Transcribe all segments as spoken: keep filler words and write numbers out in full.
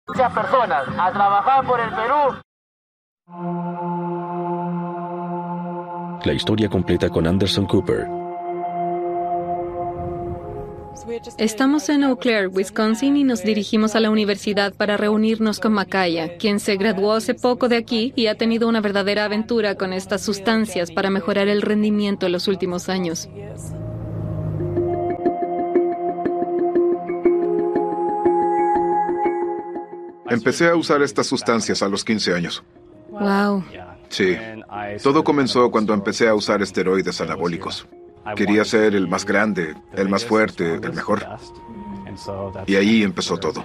Muchas personas a trabajar por el Perú. La historia completa con Anderson Cooper. Estamos en Eau Claire, Wisconsin, y nos dirigimos a la universidad para reunirnos con Makaya, quien se graduó hace poco de aquí y ha tenido una verdadera aventura con estas sustancias para mejorar el rendimiento en los últimos años. Empecé a usar estas sustancias a los quince años. Wow. Sí. Todo comenzó cuando empecé a usar esteroides anabólicos. Quería ser el más grande, el más fuerte, el mejor. Y ahí empezó todo.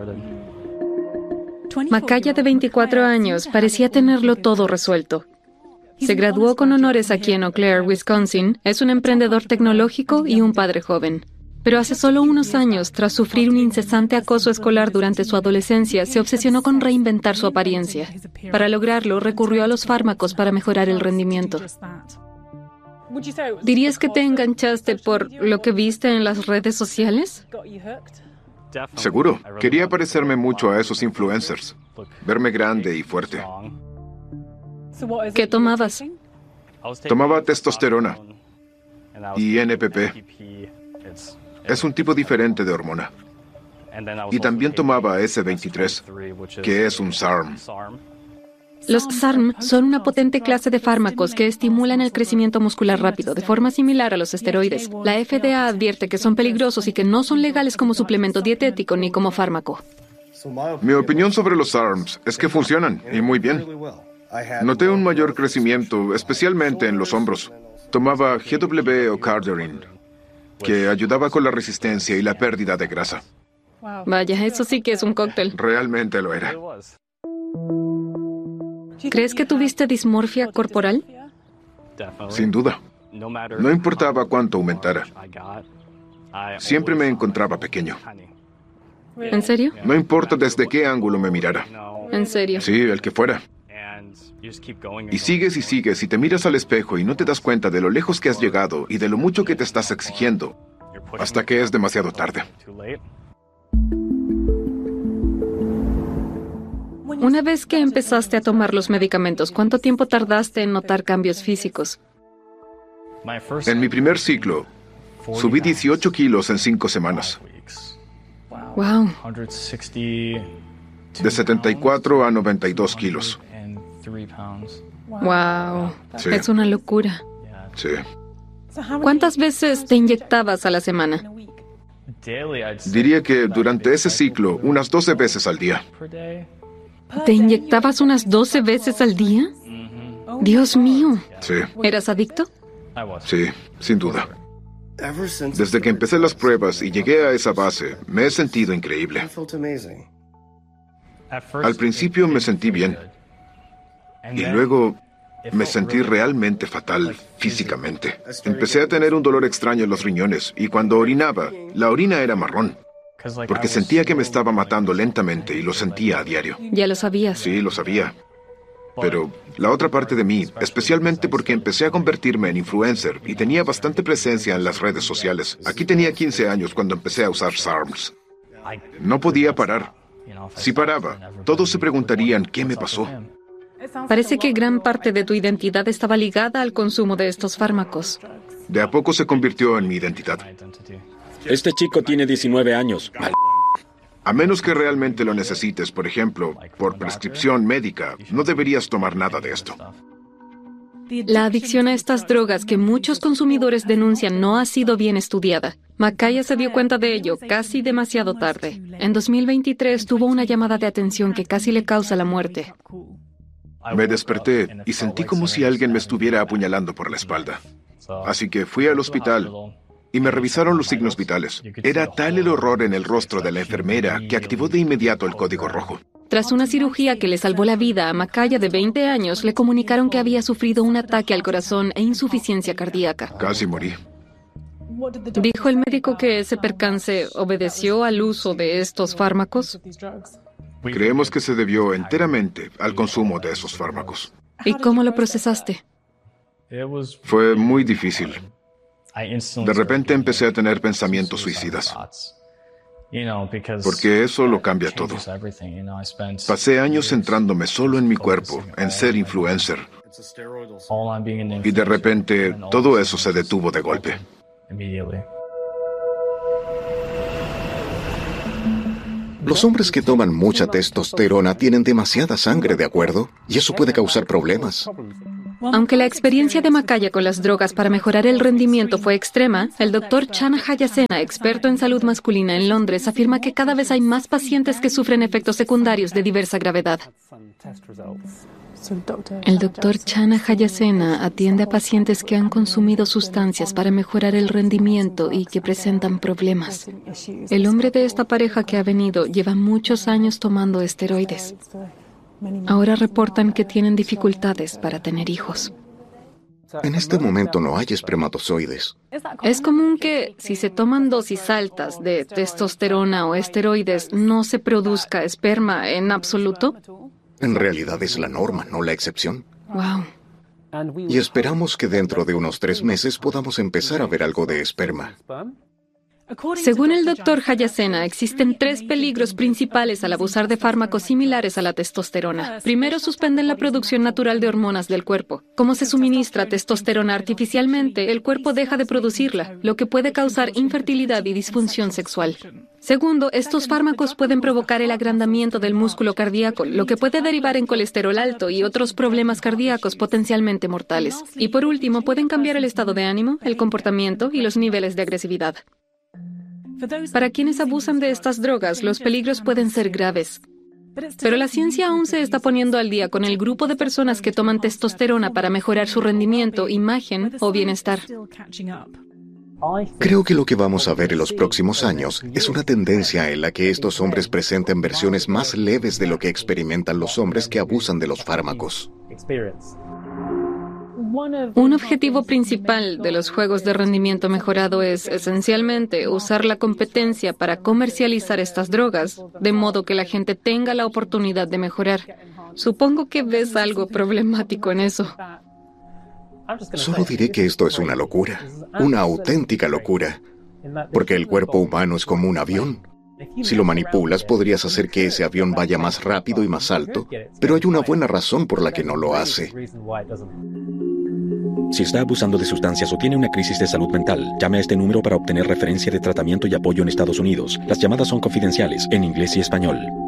Makaya, de veinticuatro años, parecía tenerlo todo resuelto. Se graduó con honores aquí en Eau Claire, Wisconsin. Es un emprendedor tecnológico y un padre joven. Pero hace solo unos años, tras sufrir un incesante acoso escolar durante su adolescencia, se obsesionó con reinventar su apariencia. Para lograrlo, recurrió a los fármacos para mejorar el rendimiento. ¿Dirías que te enganchaste por lo que viste en las redes sociales? Seguro. Quería parecerme mucho a esos influencers. Verme grande y fuerte. ¿Qué tomabas? Tomaba testosterona y N P P. Es un tipo diferente de hormona. Y también tomaba S veintitrés, que es un S A R M. Los S A R M son una potente clase de fármacos que estimulan el crecimiento muscular rápido, de forma similar a los esteroides. La F D A advierte que son peligrosos y que no son legales como suplemento dietético ni como fármaco. Mi opinión sobre los S A R Ms es que funcionan, y muy bien. Noté un mayor crecimiento, especialmente en los hombros. Tomaba G W o Cardarin, que ayudaba con la resistencia y la pérdida de grasa. Vaya, eso sí que es un cóctel. Realmente lo era. ¿Crees que tuviste dismorfia corporal? Sin duda. No importaba cuánto aumentara. Siempre me encontraba pequeño. ¿En serio? No importa desde qué ángulo me mirara. ¿En serio? Sí, el que fuera. Y sigues y sigues y te miras al espejo y no te das cuenta de lo lejos que has llegado y de lo mucho que te estás exigiendo, hasta que es demasiado tarde. Una vez que empezaste a tomar los medicamentos, ¿cuánto tiempo tardaste en notar cambios físicos? En mi primer ciclo, subí dieciocho kilos en cinco semanas. Wow. De setenta y cuatro a noventa y dos kilos. Wow. Sí. Es una locura. Sí. ¿Cuántas veces te inyectabas a la semana? Diría que durante ese ciclo, unas doce veces al día. ¿Te inyectabas unas doce veces al día? Dios mío. Sí. ¿Eras adicto? Sí, sin duda. Desde que empecé las pruebas y llegué a esa base, me he sentido increíble. Al principio me sentí bien. Y luego me sentí realmente fatal físicamente. Empecé a tener un dolor extraño en los riñones y cuando orinaba, la orina era marrón. Porque sentía que me estaba matando lentamente y lo sentía a diario. Ya lo sabías. Sí, lo sabía. Pero la otra parte de mí, especialmente porque empecé a convertirme en influencer y tenía bastante presencia en las redes sociales. Aquí tenía quince años cuando empecé a usar S A R Ms. No podía parar. Si paraba, todos se preguntarían qué me pasó. Parece que gran parte de tu identidad estaba ligada al consumo de estos fármacos. De a poco se convirtió en mi identidad. Este chico tiene diecinueve años. A menos que realmente lo necesites, por ejemplo, por prescripción médica, no deberías tomar nada de esto. La adicción a estas drogas que muchos consumidores denuncian no ha sido bien estudiada. Makaya se dio cuenta de ello casi demasiado tarde. En dos mil veintitrés tuvo una llamada de atención que casi le causa la muerte. Me desperté y sentí como si alguien me estuviera apuñalando por la espalda. Así que fui al hospital y me revisaron los signos vitales. Era tal el horror en el rostro de la enfermera que activó de inmediato el código rojo. Tras una cirugía que le salvó la vida a Makaya, de veinte años, le comunicaron que había sufrido un ataque al corazón e insuficiencia cardíaca. Casi morí. ¿Dijo el médico que ese percance obedeció al uso de estos fármacos? Creemos que se debió enteramente al consumo de esos fármacos. ¿Y cómo lo procesaste? Fue muy difícil. De repente empecé a tener pensamientos suicidas. Porque eso lo cambia todo. Pasé años centrándome solo en mi cuerpo, en ser influencer. Y de repente, todo eso se detuvo de golpe. Los hombres que toman mucha testosterona tienen demasiada sangre, ¿de acuerdo? Y eso puede causar problemas. Aunque la experiencia de Makaya con las drogas para mejorar el rendimiento fue extrema, el doctor Chana Jayasena, experto en salud masculina en Londres, afirma que cada vez hay más pacientes que sufren efectos secundarios de diversa gravedad. El doctor Chana Jayasena atiende a pacientes que han consumido sustancias para mejorar el rendimiento y que presentan problemas. El hombre de esta pareja que ha venido lleva muchos años tomando esteroides. Ahora reportan que tienen dificultades para tener hijos. En este momento no hay espermatozoides. Es común que, si se toman dosis altas de testosterona o esteroides, no se produzca esperma en absoluto. En realidad es la norma, no la excepción. Wow. Y esperamos que dentro de unos tres meses podamos empezar a ver algo de esperma. Según el doctor Jayasena, existen tres peligros principales al abusar de fármacos similares a la testosterona. Primero, suspenden la producción natural de hormonas del cuerpo. Como se suministra testosterona artificialmente, el cuerpo deja de producirla, lo que puede causar infertilidad y disfunción sexual. Segundo, estos fármacos pueden provocar el agrandamiento del músculo cardíaco, lo que puede derivar en colesterol alto y otros problemas cardíacos potencialmente mortales. Y por último, pueden cambiar el estado de ánimo, el comportamiento y los niveles de agresividad. Para quienes abusan de estas drogas, los peligros pueden ser graves. Pero la ciencia aún se está poniendo al día con el grupo de personas que toman testosterona para mejorar su rendimiento, imagen o bienestar. Creo que lo que vamos a ver en los próximos años es una tendencia en la que estos hombres presenten versiones más leves de lo que experimentan los hombres que abusan de los fármacos. Un objetivo principal de los juegos de rendimiento mejorado es, esencialmente, usar la competencia para comercializar estas drogas, de modo que la gente tenga la oportunidad de mejorar. Supongo que ves algo problemático en eso. Solo diré que esto es una locura, una auténtica locura, porque el cuerpo humano es como un avión. Si lo manipulas, podrías hacer que ese avión vaya más rápido y más alto, pero hay una buena razón por la que no lo hace. Si está abusando de sustancias o tiene una crisis de salud mental, llame a este número para obtener referencia de tratamiento y apoyo en Estados Unidos. Las llamadas son confidenciales, en inglés y español.